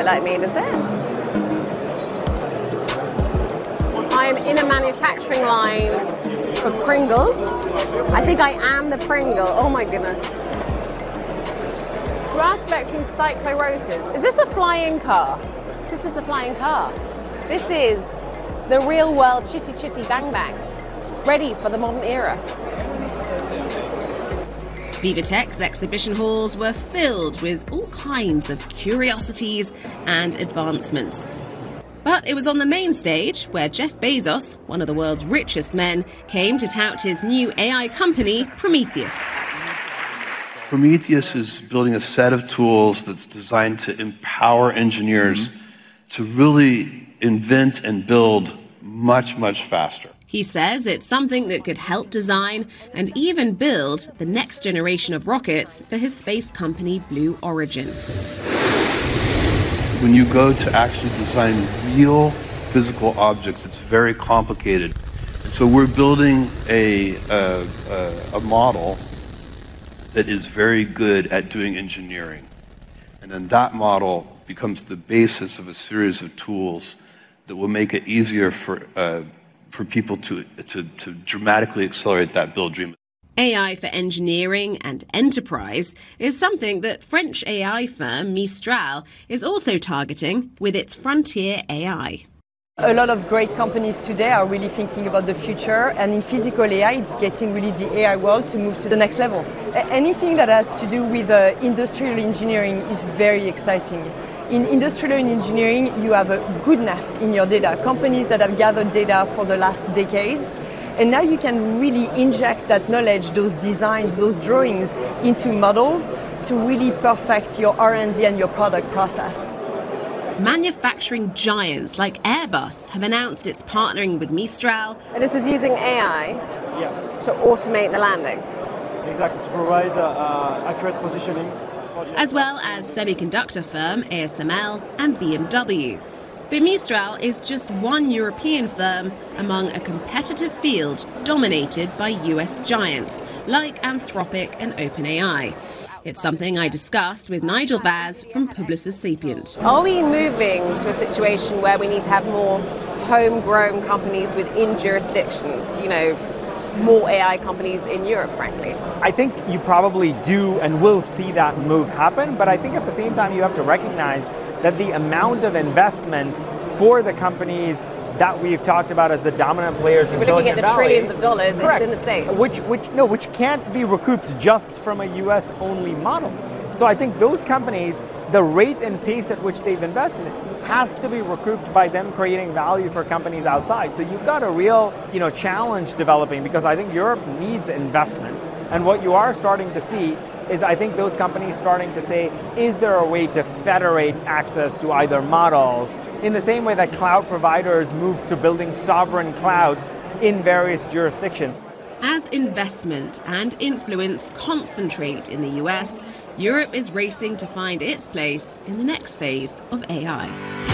quite like me, does it? I'm in a manufacturing line for Pringles. I think I am the Pringle. Oh my goodness. Grass spectrum cyclorotors. Is this a flying car? This is a flying car. This is the real world chitty chitty bang bang. Ready for the modern era. VivaTech's exhibition halls were filled with all kinds of curiosities and advancements. But it was on the main stage where Jeff Bezos, one of the world's richest men, came to tout his new AI company, Prometheus. Prometheus is building a set of tools that's designed to empower engineers to really invent and build much, much faster. He says it's something that could help design and even build the next generation of rockets for his space company, Blue Origin. When you go to actually design real physical objects, it's very complicated. And so we're building a model that is very good at doing engineering. And then that model becomes the basis of a series of tools that will make it easier for people to dramatically accelerate that build dream. AI for engineering and enterprise is something that French AI firm Mistral is also targeting with its Frontier AI. A lot of great companies today are really thinking about the future, and in physical AI, it's getting really the AI world to move to the next level. Anything that has to do with industrial engineering is very exciting. In industrial engineering, you have a goodness in your data, companies that have gathered data for the last decades, and now you can really inject that knowledge, those designs, those drawings into models to really perfect your R&D and your product process. Manufacturing giants like Airbus have announced it's partnering with Mistral. And this is using AI to automate the landing. Exactly, to provide accurate positioning. As well as semiconductor firm ASML and BMW. But Mistral is just one European firm among a competitive field dominated by US giants like Anthropic and OpenAI. It's something I discussed with Nigel Vaz from Publicis Sapient. Are we moving to a situation where we need to have more homegrown companies within jurisdictions, more AI companies in Europe, frankly? I think you probably do and will see that move happen, but I think at the same time you have to recognize that the amount of investment for the companies that we've talked about as the dominant players in Silicon Valley. We're looking at the trillions of dollars. Correct. It's in the States. Which can't be recouped just from a US-only model. So I think those companies, the rate and pace at which they've invested has to be recouped by them creating value for companies outside. So you've got a real, challenge developing, because I think Europe needs investment. And what you are starting to see is I think those companies starting to say, is there a way to federate access to either models in the same way that cloud providers move to building sovereign clouds in various jurisdictions? As investment and influence concentrate in the US, Europe is racing to find its place in the next phase of AI.